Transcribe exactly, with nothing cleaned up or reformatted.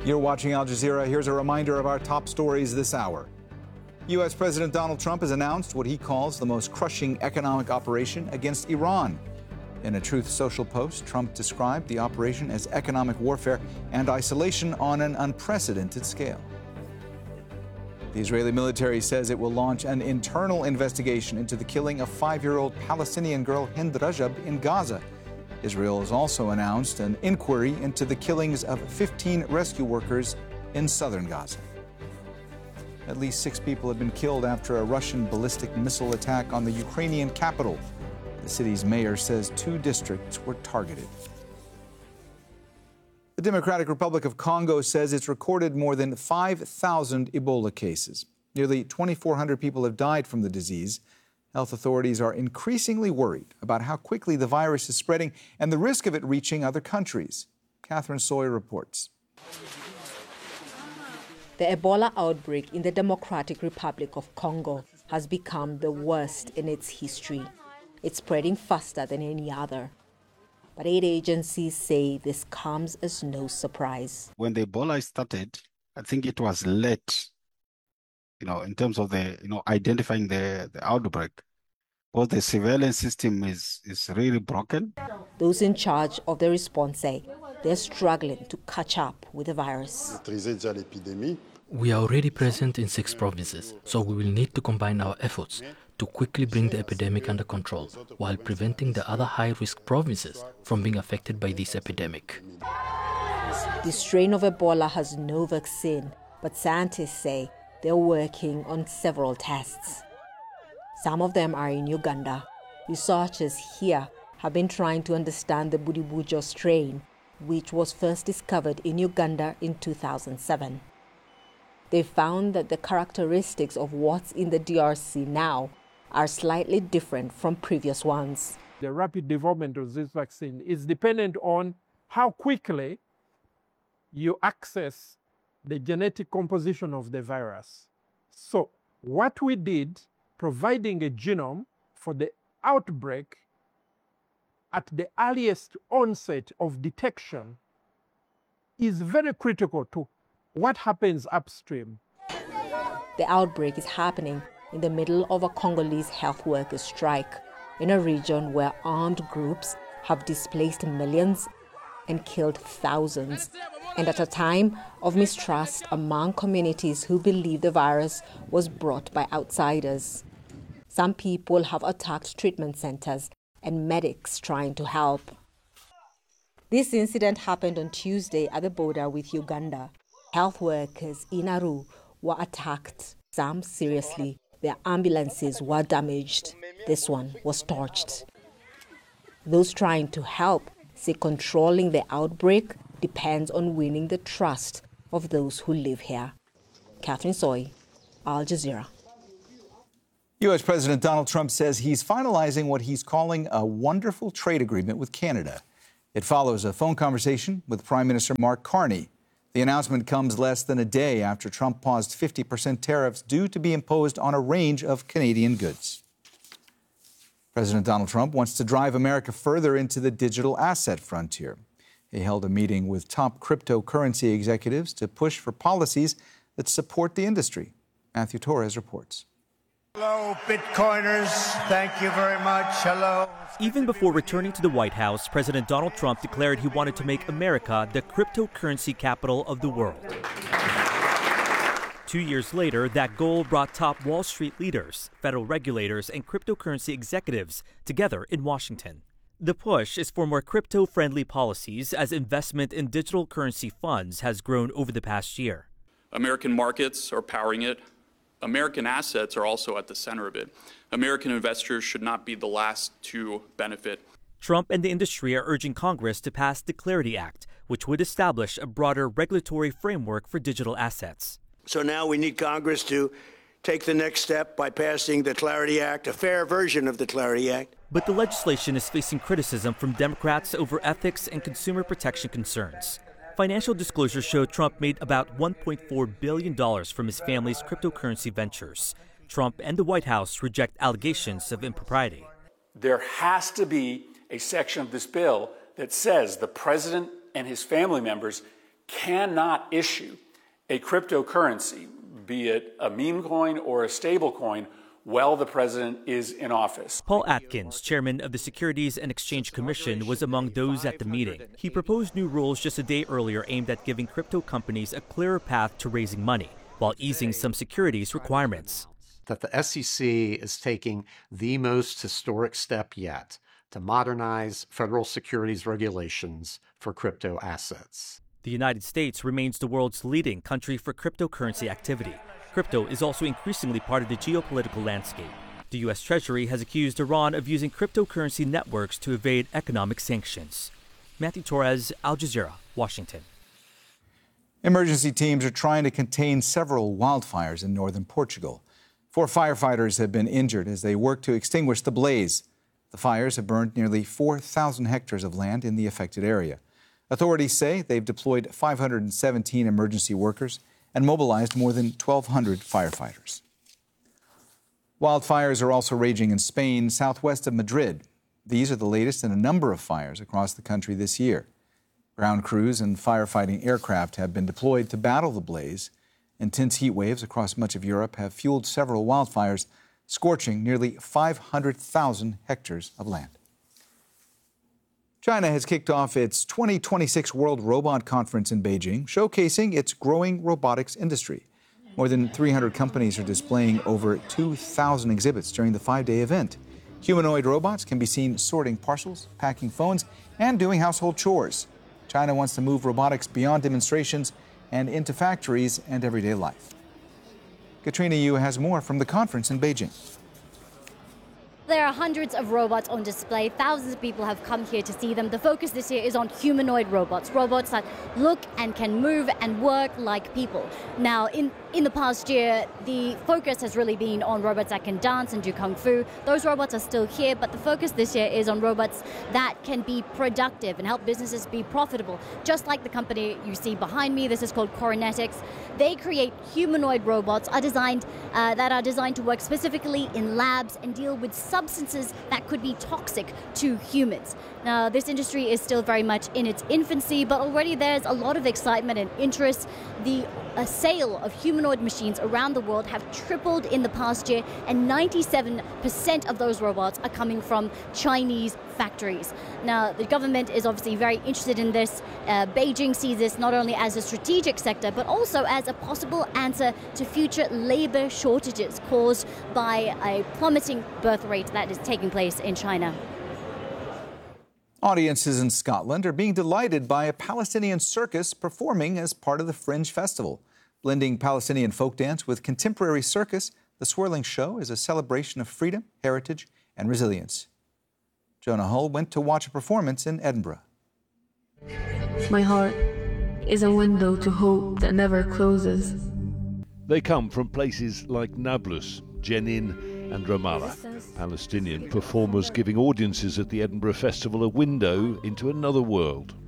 You're watching Al Jazeera. Here's a reminder of our top stories this hour. U S. President Donald Trump has announced what he calls the most crushing economic operation against Iran. In a Truth Social post, Trump described the operation as economic warfare and isolation on an unprecedented scale. The Israeli military says it will launch an internal investigation into the killing of five-year-old Palestinian girl Hind Rajab in Gaza. Israel has also announced an inquiry into the killings of fifteen rescue workers in southern Gaza. At least six people have been killed after a Russian ballistic missile attack on the Ukrainian capital. The city's mayor says two districts were targeted. The Democratic Republic of Congo says it's recorded more than five thousand Ebola cases. Nearly twenty-four hundred people have died from the disease. Health authorities are increasingly worried about how quickly the virus is spreading and the risk of it reaching other countries. Catherine Sawyer reports. The Ebola outbreak in the Democratic Republic of Congo has become the worst in its history. It's spreading faster than any other. But aid agencies say this comes as no surprise. When the Ebola started, I think it was late, you know, in terms of the, you know, identifying the, the outbreak. Well, the surveillance system is, is really broken. Those in charge of the response say they're struggling to catch up with the virus. We are already present in six provinces, so we will need to combine our efforts to quickly bring the epidemic under control while preventing the other high-risk provinces from being affected by this epidemic. This strain of Ebola has no vaccine, but scientists say they're working on several tests. Some of them are in Uganda. Researchers here have been trying to understand the Bundibugyo strain, which was first discovered in Uganda in two thousand seven. They found that the characteristics of what's in the D R C now are slightly different from previous ones. The rapid development of this vaccine is dependent on how quickly you access the genetic composition of the virus. So what we did, providing a genome for the outbreak at the earliest onset of detection, is very critical to what happens upstream. The outbreak is happening in the middle of a Congolese health workers' strike in a region where armed groups have displaced millions and killed thousands, and at a time of mistrust among communities who believe the virus was brought by outsiders. Some people have attacked treatment centers and medics trying to help. This incident happened on Tuesday at the border with Uganda. Health workers in Aru were attacked, some seriously. Their ambulances were damaged. This one was torched. Those trying to help say controlling the outbreak depends on winning the trust of those who live here. Catherine Soy, Al Jazeera. U S. President Donald Trump says he's finalizing what he's calling a wonderful trade agreement with Canada. It follows a phone conversation with Prime Minister Mark Carney. The announcement comes less than a day after Trump paused fifty percent tariffs due to be imposed on a range of Canadian goods. President Donald Trump wants to drive America further into the digital asset frontier. He held a meeting with top cryptocurrency executives to push for policies that support the industry. Matthew Torres reports. Hello, Bitcoiners. Thank you very much. Hello. Even before returning to the White House, President Donald Trump declared he wanted to make America the cryptocurrency capital of the world. Two years later, that goal brought top Wall Street leaders, federal regulators, and cryptocurrency executives together in Washington. The push is for more crypto-friendly policies as investment in digital currency funds has grown over the past year. American markets are powering it. American assets are also at the center of it. American investors should not be the last to benefit. Trump and the industry are urging Congress to pass the Clarity Act, which would establish a broader regulatory framework for digital assets. So now we need Congress to take the next step by passing the Clarity Act, a fair version of the Clarity Act. But the legislation is facing criticism from Democrats over ethics and consumer protection concerns. Financial disclosures show Trump made about one point four billion dollars from his family's cryptocurrency ventures. Trump and the White House reject allegations of impropriety. There has to be a section of this bill that says the president and his family members cannot issue a cryptocurrency, be it a meme coin or a stable coin, while the president is in office. Paul Atkins, chairman of the Securities and Exchange Commission, was among those at the meeting. He proposed new rules just a day earlier aimed at giving crypto companies a clearer path to raising money, while easing some securities requirements. That the S E C is taking the most historic step yet to modernize federal securities regulations for crypto assets. The United States remains the world's leading country for cryptocurrency activity. Crypto is also increasingly part of the geopolitical landscape. The U S Treasury has accused Iran of using cryptocurrency networks to evade economic sanctions. Matthew Torres, Al Jazeera, Washington. Emergency teams are trying to contain several wildfires in northern Portugal. Four firefighters have been injured as they work to extinguish the blaze. The fires have burned nearly four thousand hectares of land in the affected area. Authorities say they've deployed five hundred seventeen emergency workers and mobilized more than twelve hundred firefighters. Wildfires are also raging in Spain, southwest of Madrid. These are the latest in a number of fires across the country this year. Ground crews and firefighting aircraft have been deployed to battle the blaze. Intense heat waves across much of Europe have fueled several wildfires, scorching nearly five hundred thousand hectares of land. China has kicked off its twenty twenty-six World Robot Conference in Beijing, showcasing its growing robotics industry. More than three hundred companies are displaying over two thousand exhibits during the five-day event. Humanoid robots can be seen sorting parcels, packing phones, and doing household chores. China wants to move robotics beyond demonstrations and into factories and everyday life. Katrina Yu has more from the conference in Beijing. There are hundreds of robots on display. Thousands of people have come here to see them. The focus this year is on humanoid robots, robots that look and can move and work like people. Now, in, in the past year, the focus has really been on robots that can dance and do kung fu. Those robots are still here, but the focus this year is on robots that can be productive and help businesses be profitable. Just like the company you see behind me, this is called Coronetics. They create humanoid robots are designed, uh, that are designed to work specifically in labs and deal with substances that could be toxic to humans. Now, this industry is still very much in its infancy, but already there's a lot of excitement and interest. The uh, sale of humanoid machines around the world have tripled in the past year, and ninety-seven percent of those robots are coming from Chinese factories. Now, the government is obviously very interested in this. Uh, Beijing sees this not only as a strategic sector, but also as a possible answer to future labor shortages caused by a plummeting birth rate that is taking place in China. Audiences in Scotland are being delighted by a Palestinian circus performing as part of the Fringe Festival. Blending Palestinian folk dance with contemporary circus, the swirling show is a celebration of freedom, heritage, and resilience. Jonah Hull went to watch a performance in Edinburgh. My heart is a window to hope that never closes. They come from places like Nablus, Jenin, and Ramallah. Palestinian performers giving audiences at the Edinburgh Festival a window into another world.